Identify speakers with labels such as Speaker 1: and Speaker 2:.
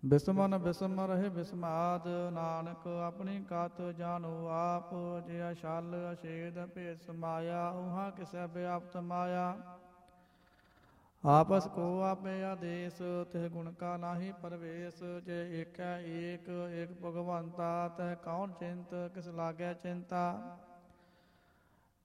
Speaker 1: ਬਿਸਮਨ ਬਿਸਮ ਰਹੇ ਬਿਸਮਾਦ, ਨਾਨਕ ਆਪਣੀ ਕਾਤ ਜਾਣੋ ਆਪ। ਜਿਆ ਛਲ ਅਛੇਦ ਭੇਦ ਸਮਾਇਆ, ਉਹਾਂ ਕਿਸੈ ਵਿਆਪਤ ਮਾਇਆ। ਆਪਸ ਕੋ ਆਪੇ ਆਦੇਸ, ਤਿਹ ਗੁਣ ਕਾ ਨਾਹੀ ਪਰਵੇਸ। ਜੇ ਏਕੈ ਏਕ ਏਕ ਭਗਵੰਤਾ, ਤਹ ਕੌਣ ਚਿੰਤ ਕਿਸ ਲਾਗੈ ਚਿੰਤਾ।